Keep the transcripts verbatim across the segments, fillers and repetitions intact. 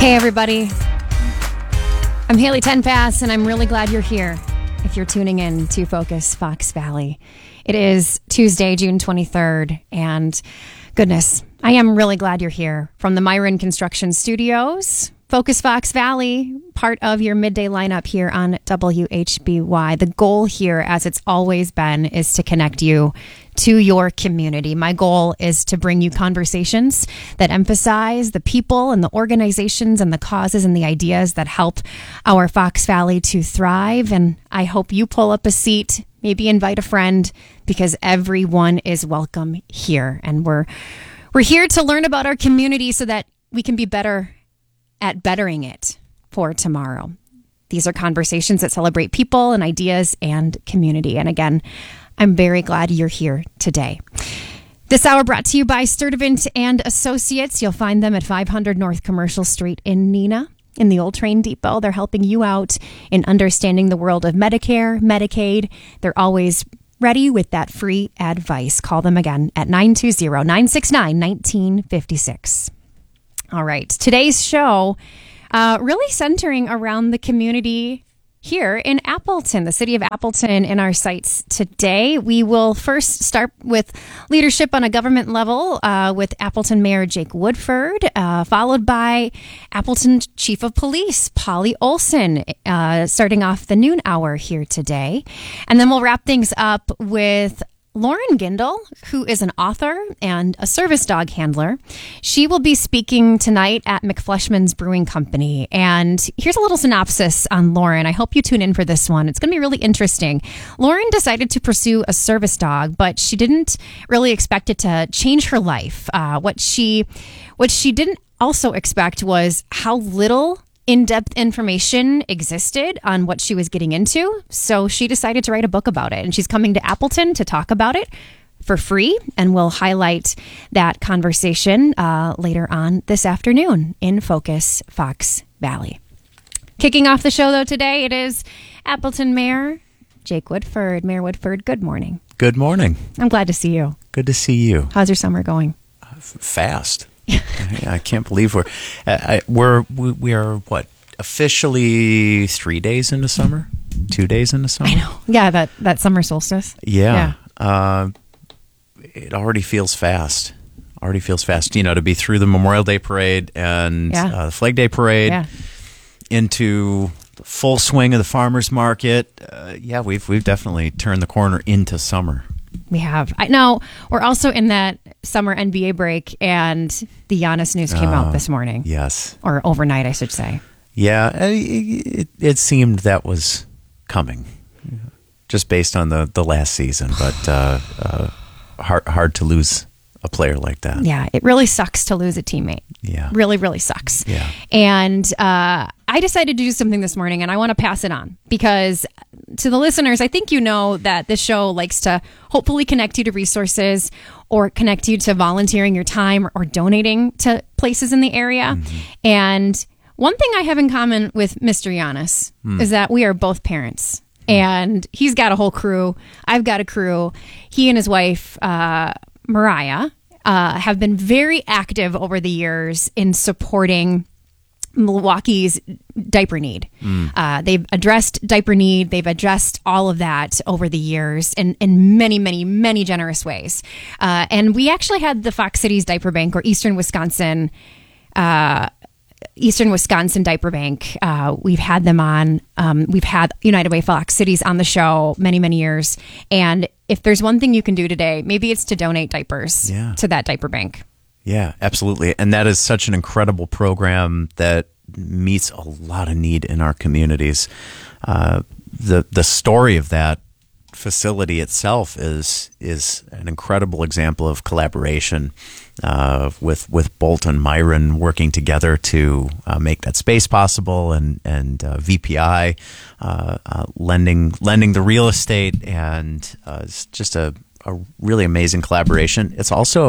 Hey, everybody. I'm Haley Tenpass, and I'm really glad you're here if you're tuning in to Focus Fox Valley. It is Tuesday, June twenty-third, and goodness, I am really glad you're here from the Myron Construction Studios. Focus Fox Valley, part of your midday lineup here on W H B Y. The goal here, as it's always been, is to connect you to your community. My goal is to bring you conversations that emphasize the people and the organizations and the causes and the ideas that help our Fox Valley to thrive. And I hope you pull up a seat, maybe invite a friend, because everyone is welcome here. And we're we're here to learn about our community so that we can be better at bettering it for tomorrow. These are conversations that celebrate people and ideas and community. And again, I'm very glad you're here today. This hour brought to you by Sturdivant and Associates. You'll find them at five hundred North Commercial Street in Neenah. In the old train depot, they're helping you out in understanding the world of Medicare, Medicaid. They're always ready with that free advice. Call them again at nine two zero, nine six nine, one nine five six. All right. Today's show uh, really centering around the community here in Appleton, the city of Appleton, in our sights today. We will first start with leadership on a government level uh, with Appleton Mayor Jake Woodford, uh, followed by Appleton Chief of Police Polly Olson, uh, starting off the noon hour here today. And then we'll wrap things up with Lauren Gindel, who is an author and a service dog handler. She will be speaking tonight at McFleshman's Brewing Company. And here's a little synopsis on Lauren. I hope you tune in for this one. It's going to be really interesting. Lauren decided to pursue a service dog, but she didn't really expect it to change her life. Uh, what she, what she didn't also expect was how little in-depth information existed on what she was getting into. So she decided to write a book about it. And she's coming to Appleton to talk about it for free. And we'll highlight that conversation uh, later on this afternoon in Focus Fox Valley. Kicking off the show, though, today, it is Appleton Mayor Jake Woodford. Mayor Woodford, good morning. Good morning. I'm glad to see you. Good to see you. How's your summer going? Uh, f- fast. I can't believe we're uh, I, we're we, we are what officially three days into summer, two days into summer. I know. Yeah, that that summer solstice. Yeah, yeah. Uh, it already feels fast. Already feels fast. You know, to be through the Memorial Day parade and yeah. uh, the Flag Day parade, yeah. into the full swing of the farmers market. Uh, yeah, we've we've definitely turned the corner into summer. We have. I know we're also in that summer N B A break, and the Giannis news came uh, out this morning. Yes. Or overnight, I should say. Yeah, it, it seemed that was coming, just based on the, the last season, but uh, uh, hard, hard to lose a player like that. Yeah, it really sucks to lose a teammate. Yeah. Really, really sucks. Yeah. And uh, I decided to do something this morning, and I want to pass it on because to the listeners, I think you know that this show likes to hopefully connect you to resources or connect you to volunteering your time or, or donating to places in the area. Mm-hmm. And one thing I have in common with Mister Giannis mm. is that we are both parents. And he's got a whole crew. I've got a crew. He and his wife, uh, Mariah, uh, have been very active over the years in supporting Milwaukee's diaper need. Mm. Uh, they've addressed diaper need. They've addressed all of that over the years in, in many, many, many generous ways. Uh, and we actually had the Fox Cities Diaper Bank, or Eastern Wisconsin, uh, Eastern Wisconsin Diaper Bank. Uh, we've had them on. Um, we've had United Way Fox Cities on the show many, many years. And if there's one thing you can do today, maybe it's to donate diapers yeah. to that diaper bank. Yeah, absolutely. And that is such an incredible program that meets a lot of need in our communities. Uh, the the story of that facility itself is is an incredible example of collaboration uh, with with Bolt and Myron working together to uh, make that space possible, and and uh, V P I uh, uh, lending lending the real estate, and uh, it's just a, a really amazing collaboration. It's also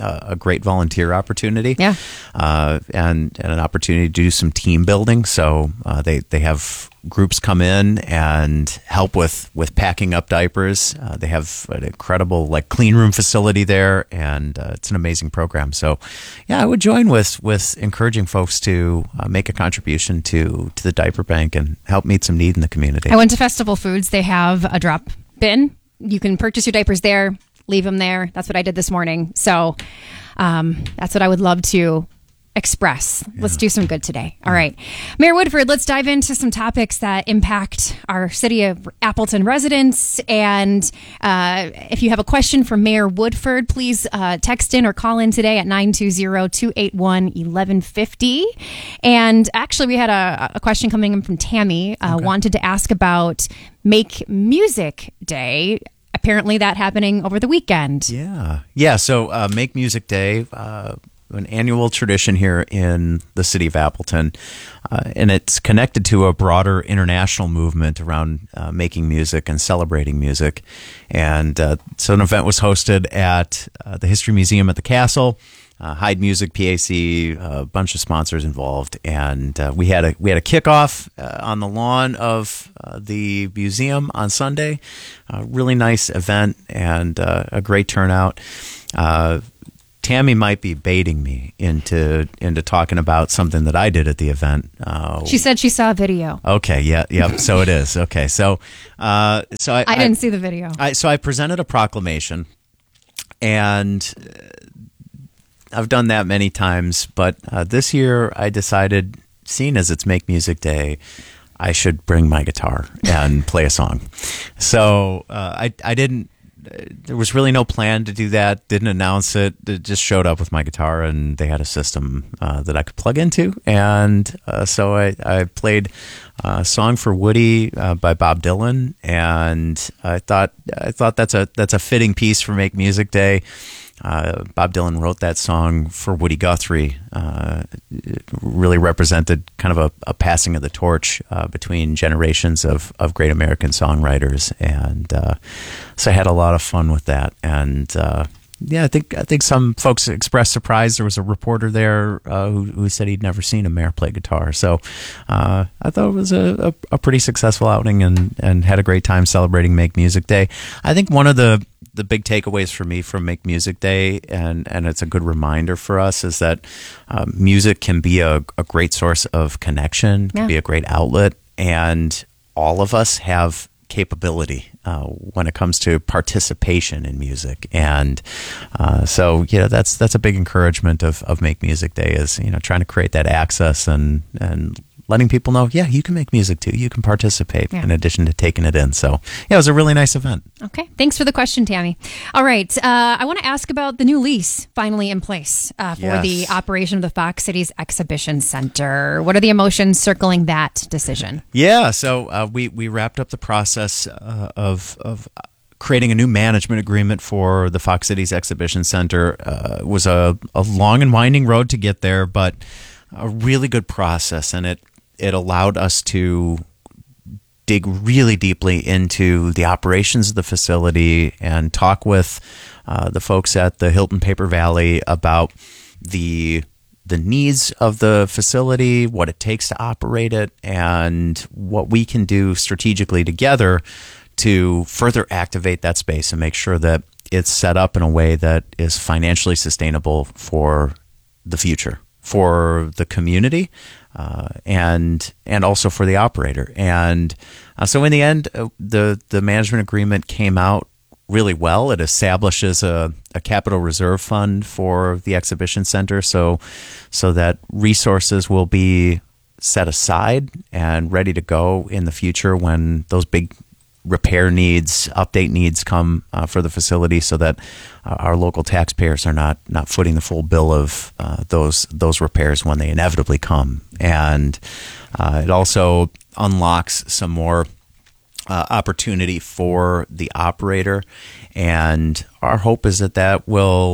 uh, a great volunteer opportunity. Yeah. Uh, and, and an opportunity to do some team building. So uh, they, they have groups come in and help with, with packing up diapers. Uh, they have an incredible like clean room facility there, and uh, it's an amazing program. So, yeah, I would join with with encouraging folks to uh, make a contribution to to the diaper bank and help meet some need in the community. I went to Festival Foods. They have a drop bin. You can purchase your diapers there, leave them there. That's what I did this morning. So um, that's what I would love to express. Yeah. Let's do some good today. All right. Mayor Woodford, let's dive into some topics that impact our city of Appleton residents. And uh, if you have a question for Mayor Woodford, please uh, text in or call in today at nine two zero, two eight one, one one five zero. And actually, we had a, a question coming in from Tammy, uh, okay. wanted to ask about Make Music Day. Apparently that happening over the weekend. Yeah. Yeah. So uh, Make Music Day, uh, an annual tradition here in the city of Appleton, uh, and it's connected to a broader international movement around uh, making music and celebrating music. And uh, so an event was hosted at uh, the History Museum at the Castle. Uh, Hyde Music, P A C, a bunch of sponsors involved, and uh, we had a we had a kickoff uh, on the lawn of uh, the museum on Sunday. A really nice event and uh, a great turnout. Uh, Tammy might be baiting me into into talking about something that I did at the event. Uh, she said she saw a video. Okay, yeah, yeah. So it is okay. So, uh, so I, I didn't I, see the video. I, so I presented a proclamation, and I've done that many times. But uh, this year, I decided, seeing as it's Make Music Day, I should bring my guitar and play a song. So uh, I I didn't. There was really no plan to do that. Didn't announce it. It just showed up with my guitar, and they had a system uh, that I could plug into. And uh, so I, I played a song for Woody uh, by Bob Dylan, and I thought I thought that's a that's a fitting piece for Make Music Day. Uh, Bob Dylan wrote that song for Woody Guthrie. Uh, it really represented kind of a, a passing of the torch uh, between generations of, of great American songwriters, and uh, so I had a lot of fun with that. And uh, yeah, I think I think some folks expressed surprise. There was a reporter there uh, who, who said he'd never seen a mayor play guitar. So uh, I thought it was a, a, a pretty successful outing, and, and had a great time celebrating Make Music Day. I think one of the the big takeaways for me from Make Music Day, and, and it's a good reminder for us, is that uh, music can be a, a great source of connection, can yeah. be a great outlet, and all of us have capability uh, when it comes to participation in music. And uh, so, you know, that's that's a big encouragement of, of Make Music Day, is, you know, trying to create that access and and letting people know, yeah, you can make music too. You can participate yeah. in addition to taking it in. So, yeah, it was a really nice event. Okay. Thanks for the question, Tammy. All right. Uh, I want to ask about the new lease finally in place uh, for yes. the operation of the Fox Cities Exhibition Center. What are the emotions circling that decision? Yeah. So uh, we, we wrapped up the process uh, of, of creating a new management agreement for the Fox Cities Exhibition Center. Uh, it was a, a long and winding road to get there, but a really good process, and it It allowed us to dig really deeply into the operations of the facility and talk with uh, the folks at the Hilton Paper Valley about the the needs of the facility, what it takes to operate it, and what we can do strategically together to further activate that space and make sure that it's set up in a way that is financially sustainable for the future, for the community, uh, and and also for the operator. And uh, so in the end, uh, the the management agreement came out really well. It establishes a, a capital reserve fund for the exhibition center, so so that resources will be set aside and ready to go in the future when those big repair needs, update needs come uh, for the facility, so that uh, our local taxpayers are not not footing the full bill of uh, those those repairs when they inevitably come. And uh, it also unlocks some more uh, opportunity for the operator, and our hope is that that will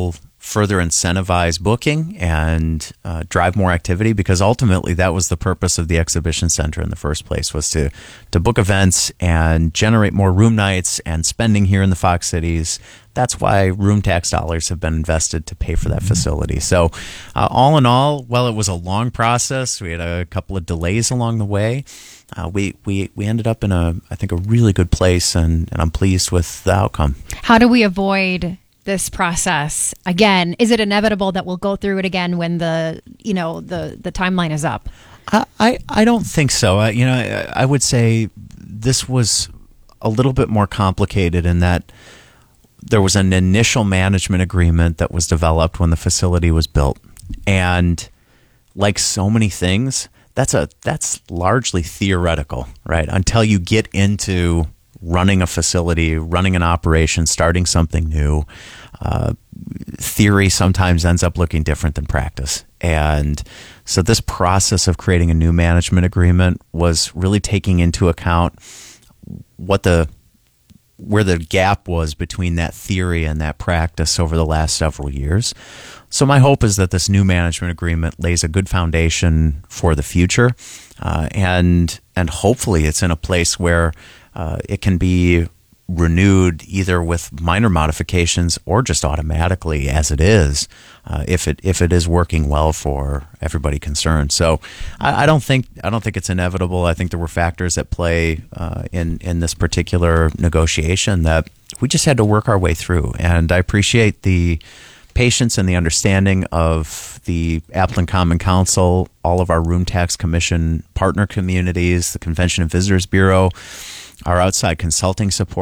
further incentivize booking and uh, drive more activity, because ultimately that was the purpose of the exhibition center in the first place, was to to book events and generate more room nights and spending here in the Fox Cities. That's why room tax dollars have been invested to pay for that facility. So uh, all in all, well, it was a long process. We had a couple of delays along the way. Uh, we, we, we ended up in a, I think, a really good place, and, and I'm pleased with the outcome. How do we avoid this process again? Is it inevitable that we'll go through it again when the, you know, the, the timeline is up? I, I, I don't think so. I, you know, I, I would say this was a little bit more complicated in that there was an initial management agreement that was developed when the facility was built. And like so many things, that's a that's largely theoretical, right? Until you get into running a facility, running an operation, starting something new, uh, theory sometimes ends up looking different than practice. And so this process of creating a new management agreement was really taking into account what the where the gap was between that theory and that practice over the last several years. So my hope is that this new management agreement lays a good foundation for the future, uh, and and hopefully it's in a place where uh, it can be renewed either with minor modifications or just automatically as it is, uh, if it if it is working well for everybody concerned. So I, I don't think I don't think it's inevitable. I think there were factors at play uh, in in this particular negotiation that we just had to work our way through. And I appreciate the patience and the understanding of the Appleton Common Council, all of our Room Tax Commission partner communities, the Convention and Visitors Bureau, our outside consulting support.